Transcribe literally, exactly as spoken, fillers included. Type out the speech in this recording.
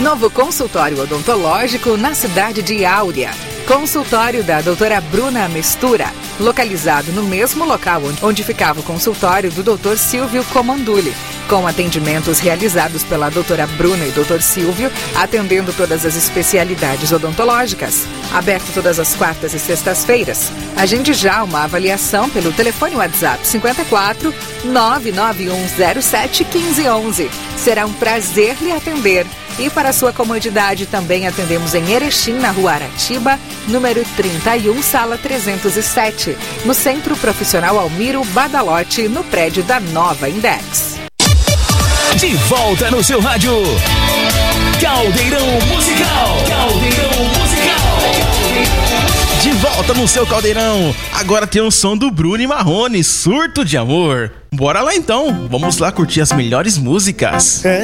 Novo consultório odontológico na cidade de Áurea. Consultório da doutora Bruna Mistura, localizado no mesmo local onde ficava o consultório do doutor Silvio Comanduli, com atendimentos realizados pela doutora Bruna e doutor Silvio, atendendo todas as especialidades odontológicas. Aberto todas as quartas e sextas-feiras. Agende já uma avaliação pelo telefone WhatsApp cinquenta e quatro, nove nove um zero sete, quinze onze. Será um prazer lhe atender. E para sua comodidade, também atendemos em Erechim, na Rua Aratiba, número trinta e um, sala trezentos e sete, no Centro Profissional Almiro Badalotti, no prédio da Nova Index. De volta no seu rádio, Caldeirão Musical. Caldeirão Musical. De volta no seu Caldeirão. Agora tem um som do Bruno e Marrone, Surto de Amor. Bora lá então, vamos lá curtir as melhores músicas.